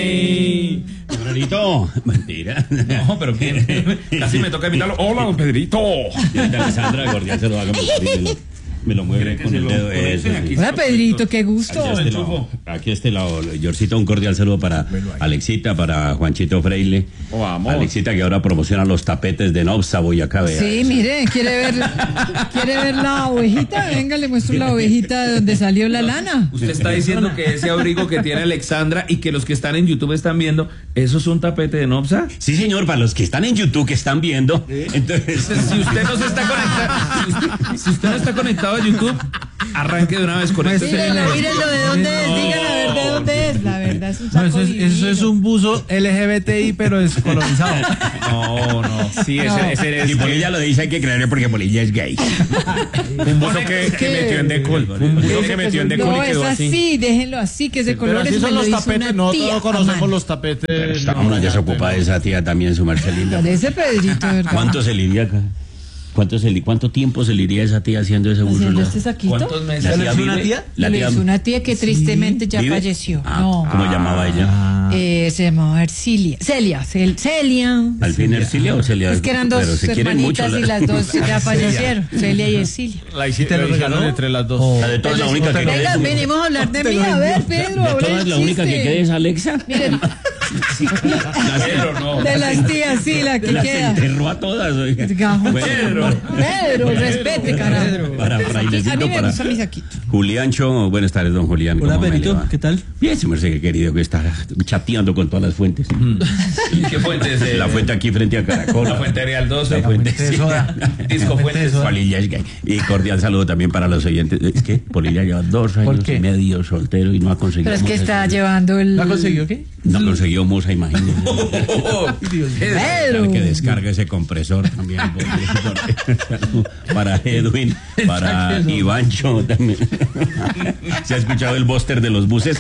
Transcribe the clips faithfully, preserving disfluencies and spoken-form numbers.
Ay. Pedrito, mentira. No, pero que casi me toca invitarlo. Hola, don Pedrito. Alessandra, cordial se lo haga. Me lo mueve con el dedo. Eso, sí. Hola, Pedrito, qué gusto. Aquí a este lado, aquí a este lado, Yorcito, un cordial saludo para Alexita, para Juanchito Freile. Oh, vamos. Alexita, que ahora promociona los tapetes de Nobsa, Boyacá. Vea. Sí, mire, ¿quiere ver, ¿quiere ver la ovejita? Venga, le muestro la ovejita de donde salió la lana. Usted está diciendo que ese abrigo que tiene Alexandra y que los que están en YouTube están viendo, ¿eso es un tapete de Nobsa? Sí, señor, para los que están en YouTube, que están viendo. Entonces, si usted no se está conectado, si usted, si usted no está conectado a YouTube, arranque de una vez con esto. Mírenlo, mírenlo, ¿de dónde es? Digan a ver de dónde es. La verdad es un No, saco eso, es, divino. eso es un buzo L G B T I, pero descolonizado. No, no. Sí, ese, No. ese es. si Polilla lo dice, hay que creerle porque Polilla es gay. Un buzo que, que metió en decol. Un buzo que metió en decol No, y es quedó así, así. déjenlo así, que ese Pero color así es son los una tapetes, no tía todos a conocemos mano. los tapetes. Está uno ya se ocupa de esa tía también, su Marcelina. Parece Pedrito, ¿verdad? ¿Cuánto se le iría acá? ¿Cuánto, se le, ¿Cuánto tiempo se le iría a esa tía haciendo ese uso? ¿Haciendo este saquito? ¿Cuántos meses? ¿La ¿Se le tía hizo una vive? tía? ¿La Le tía hizo una tía que tristemente ya vive? falleció. Ah, No. ¿Cómo llamaba ella? Eh, se llamaba Ercilia. Celia, Cel- Celia. ¿Al fin Ercilia o Celia? Es que eran dos Pero se quieren mucho. hermanitas La, y las dos ya fallecieron. Celia y Ercilia. La Y te lo regaló entre las dos. la de todas, la única que queda Venga, es- venimos a hablar de mí. A ver, Pedro, de ahora todas, el la única que chiste. queda es Alexa. Miren, Pedro, no. de las tías, sí, la que Las queda. enterró a todas. Oiga. Gajo. Pedro. Pedro, respete, carajo. Para frailecito, A mí me para gusta mi saquito. Juliancho. Buenas tardes, don Julián. Hola, ¿Cómo me le Pedrito, va? ¿qué tal? Bien, su merced, que querido, que está chateando con todas las fuentes. ¿Qué fuente es? La fuente aquí frente a Caracol. La fuente Real doce. La fuente, fuente de sí. soda. Disco Fuentes. Polilla es gay. Y cordial saludo también para los oyentes. Es que Polilla lleva dos años qué? y medio soltero y no ha conseguido. Pero es que musa. está llevando el. ¿La consiguió qué? No consiguió musa, imagínese. Pedro. Que descargue ese compresor también. Para Edwin, para Ivancho también. ¿Se ha escuchado el búster de los buses?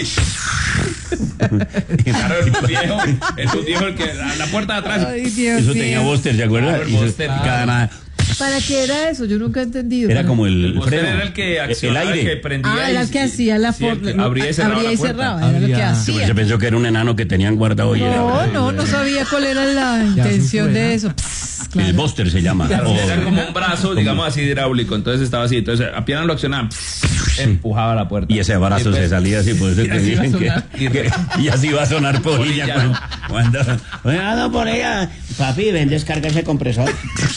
Claro, es un viejo. Es un viejo el que a la puerta de atrás. Ay, Dios Eso mío. tenía búster, ¿se acuerda? Claro, el Y eso- búster. cada nada- ¿Para qué era eso? Yo nunca he entendido. Era como el, Usted freno, era el que el accionaba, el que aire. prendía. Ah, y- era el que hacía la sí, el forma. que abría y cerraba Abría la y puerta. cerraba, era lo que Abría. Sí, hacía. se pensó que era un enano que tenían guardado y era- No, no, no sabía cuál era la intención de eso. Pss, claro. El búster se llama. Claro, O- era como un brazo, digamos así, hidráulico. Entonces estaba así. Entonces apenas lo accionaba, empujaba la puerta. Y ese brazo Y se pues- salía así, por eso y que así dicen va a que, sonar. Y que- y así va a sonar Polilla Polilla, cuando, ¿no? cuando oiga, no, por ella, papi, ven, descarga ese compresor.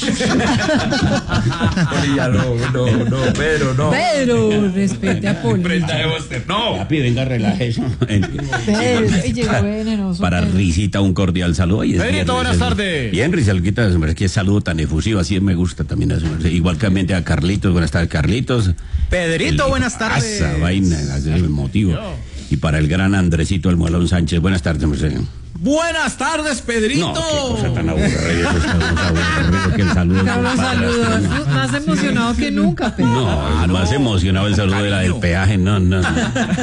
Polilla, no, no, no, Pedro, no. Pedro, respete a Prenda Polilla. de Buster, no. Papi, venga, relájese. Pedro, y llegó venenoso. Para Pedro. Risita un cordial saludo. Oye, es Pedrito, viernes, buenas es- tardes. Bien, Risalquita, es que saludo tan efusivo, así me gusta también. a su merced. Igualmente a Carlitos, buenas tardes, Carlitos. Pedrito, El- buenas tardes. Asa vaina, ese es el motivo. Y para el gran Andresito Almuelón Sánchez, buenas tardes, merced. Buenas tardes, Pedrito. No, qué cosa tan aburrida, eso está más aburrido que el saludo. del Carlos, compadre. saludos. Más emocionado que nunca, Pedro. No, es más emocionado el saludo de la del peaje, no, no. no.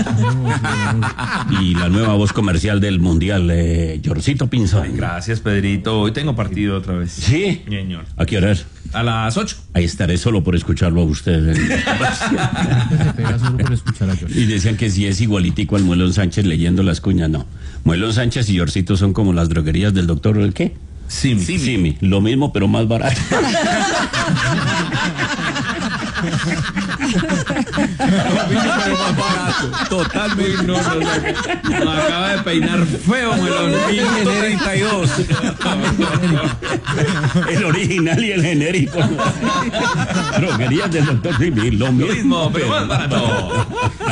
Y la nueva voz comercial del Mundial, eh, Yorcito Pinzón. Gracias, Pedrito. Hoy tengo partido otra vez. ¿Sí? Señor. ¿A qué hora es? A las ocho. Ahí estaré solo por escucharlo a usted. Se pega solo por escuchar a George. Y decían que si es igualitico al Muelón Sánchez leyendo las cuñas, no. Muelón Sánchez y Yorcito son como las droguerías del doctor, ¿el qué? Simi. Simi. Lo mismo, pero más barato. Pero más barato. Totalmente. No, no, no. Me acaba de peinar feo, melón. ciento treinta y dos. El original y el genérico. Droguerías del doctor Simi. Lo Lo mismo, mismo, pero más barato.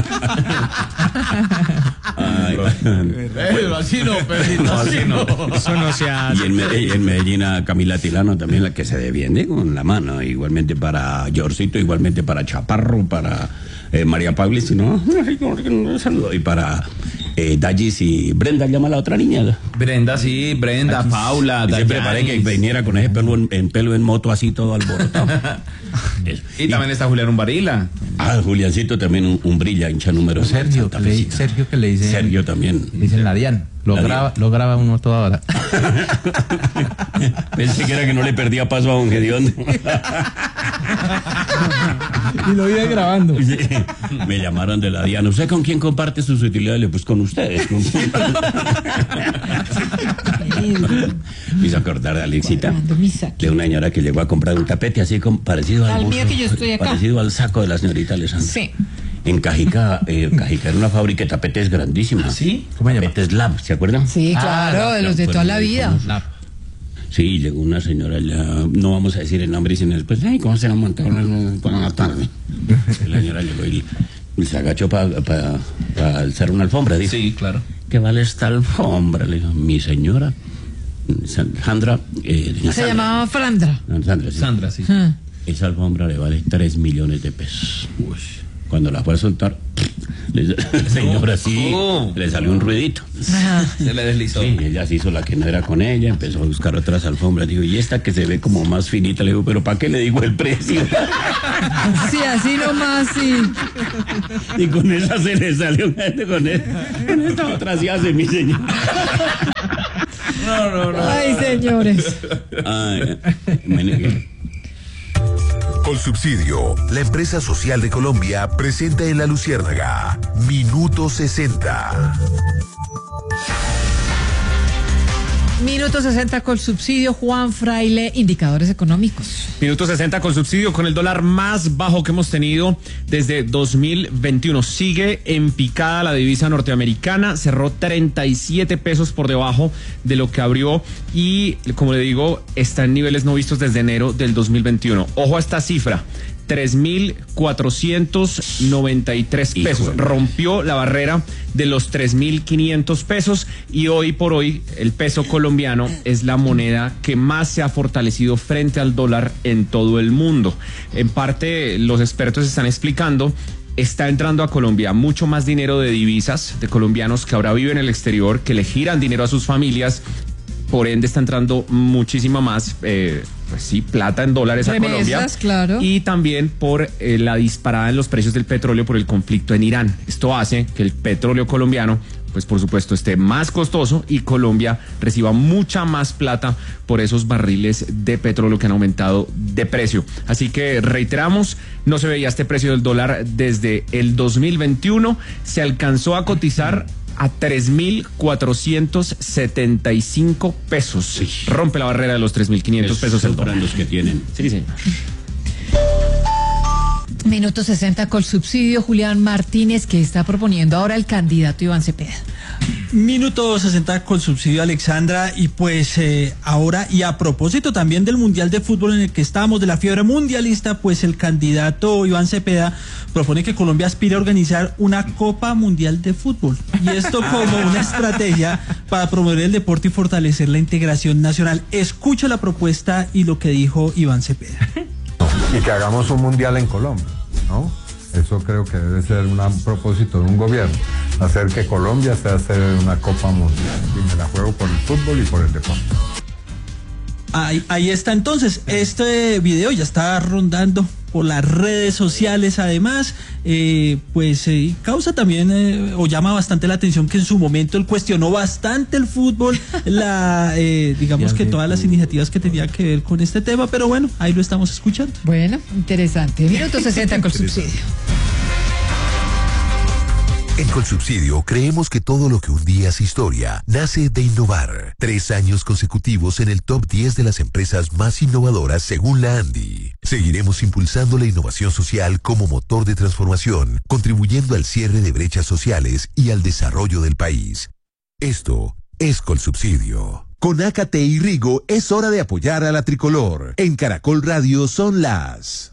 Ay, Pedro, así no, Pedrito, así no. Eso no se hace. y en, Me- en Medellín a Camila Tilano también, la que se defiende con la mano. Igualmente para Yorcito, igualmente para Chaparro, para eh, María Pablo, si no, ay, no, no, saludo. Y para eh, Dallis y Brenda, llama a la otra niña. Brenda, sí, Brenda, Paula, Y siempre parece que Dayanis. viniera con ese pelo en, en pelo en moto así todo alborotado. Eso. Y también está Julián Umbarila. Ah, Juliancito también un, un brilla, hincha número Sergio, Santa que le, Fecita. Sergio que le dice. Sergio también. Le dicen la Dian. Lo La graba, Dian. lo graba uno toda hora. Pensé que era que no le perdía paso a Don Gediondo. Y lo iba grabando. Sí, me llamaron de la Diana. ¿Usted con quién comparte sus utilidades? Pues con ustedes. Con- Me hizo acordar de Alexita, Guardando mi saquito. de una señora que llegó a comprar un tapete así como parecido al, Al mío buzo, que yo estoy acá. parecido al saco de la señorita Alessandra. Sí. En Cajica, eh, Cajica era una fábrica de tapetes grandísima. ¿Sí? ¿Cómo se llama? Tapetes Lab, ¿se acuerdan? Sí, Ah, claro, la- de los de la- toda la pues, vida. La- Sí, llegó una señora allá, no vamos a decir el nombre, sino después, ay, ¿cómo se la montaron por la tarde? La señora llegó y, y se agachó para pa, pa alzar una alfombra, dijo. Sí, claro. ¿Qué vale esta alfombra? Le dijo, mi señora, Sandra, eh, doña Se Sandra. llamaba Frandra. No, Sandra, sí. Sandra, sí. Ah. Esa alfombra le vale tres millones de pesos. Uy. Cuando la fue a soltar, le, la señora sí, Oh. le salió un ruidito. Ajá. Se le deslizó. Sí, ella se hizo la que no era con ella, empezó a buscar otras alfombras. Digo, y esta que se ve como más finita, le digo, pero ¿para qué le digo el precio? Sí, así nomás, sí. Y con esa se le salió, con, esta, con esta otra sí hace mi señor. No, no, no. Ay, señores. Ay, me negué. Colsubsidio, la empresa social de Colombia, presenta en La Luciérnaga Minuto sesenta. Minuto sesenta con subsidio, Juan Fraile, indicadores económicos. Minuto sesenta con subsidio, con el dólar más bajo que hemos tenido desde dos mil veintiuno. Sigue en picada la divisa norteamericana, cerró treinta y siete pesos por debajo de lo que abrió y, como le digo, está en niveles no vistos desde enero del dos mil veintiuno. Ojo a esta cifra. tres mil cuatrocientos noventa y tres pesos. Híjole. Rompió la barrera de los tres mil quinientos pesos y hoy por hoy el peso colombiano es la moneda que más se ha fortalecido frente al dólar en todo el mundo. En parte, los expertos están explicando, está entrando a Colombia mucho más dinero de divisas, de colombianos que ahora viven en el exterior, que le giran dinero a sus familias. Por ende está entrando muchísima más, eh, pues sí, plata en dólares a Remesas, Colombia. claro. Y también por eh, la disparada en los precios del petróleo por el conflicto en Irán. Esto hace que el petróleo colombiano, pues por supuesto, esté más costoso y Colombia reciba mucha más plata por esos barriles de petróleo que han aumentado de precio. Así que reiteramos, no se veía este precio del dólar desde el dos mil veintiuno. Se alcanzó a cotizar a tres mil cuatrocientos setenta y cinco pesos. Sí. Rompe la barrera de los tres mil quinientos pesos el Sobran dólar. los que tienen. Sí, señor. Minuto sesenta con subsidio, Julián Martínez, que está proponiendo ahora el candidato Iván Cepeda. Minuto sesenta con subsidio, Alexandra, y pues eh, ahora, y a propósito también del Mundial de Fútbol en el que estamos, de la fiebre mundialista, pues el candidato Iván Cepeda propone que Colombia aspire a organizar una Copa Mundial de Fútbol, y esto como una estrategia para promover el deporte y fortalecer la integración nacional. Escucha la propuesta y lo que dijo Iván Cepeda. Y que hagamos un mundial en Colombia, ¿no? Eso creo que debe ser un propósito de un gobierno, hacer que Colombia sea sede de una Copa Mundial. Y me la juego por el fútbol y por el deporte. Ahí, ahí está entonces, este video ya está rondando por las redes sociales, además, eh, pues eh, causa también eh, o llama bastante la atención que en su momento él cuestionó bastante el fútbol, la eh, digamos que todas las iniciativas que tenía que ver con este tema, pero bueno, ahí lo estamos escuchando. Bueno, interesante. Minuto sesenta con subsidio. En Colsubsidio creemos que todo lo que un día es historia nace de innovar. Tres años consecutivos en el top diez de las empresas más innovadoras según la ANDI. Seguiremos impulsando la innovación social como motor de transformación, contribuyendo al cierre de brechas sociales y al desarrollo del país. Esto es Colsubsidio. Con Ácate y Rigo es hora de apoyar a la tricolor. En Caracol Radio son las...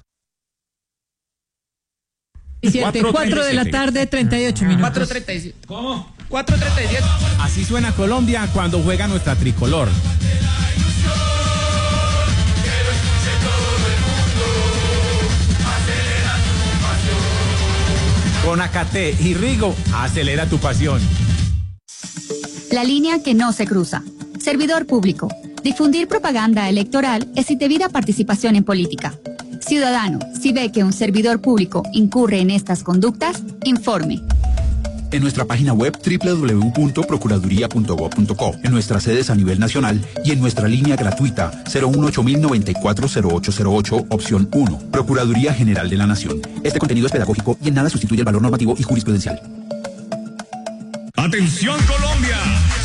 cuatro de la tarde, treinta y ocho minutos. cuatro treinta y siete. ¿Cómo? cuatro treinta y siete. Así suena Colombia cuando juega nuestra tricolor. Con Ácate y Rigo, acelera tu pasión. La línea que no se cruza. Servidor público. Difundir propaganda electoral es indebida participación en política. Ciudadano, si ve que un servidor público incurre en estas conductas, informe. En nuestra página web doble u doble u doble u punto procuraduría punto gob punto co, en nuestras sedes a nivel nacional y en nuestra línea gratuita cero uno ocho mil noventa y cuatro cero ocho cero ocho, opción uno. Procuraduría General de la Nación. Este contenido es pedagógico y en nada sustituye el valor normativo y jurisprudencial. ¡Atención, Colombia!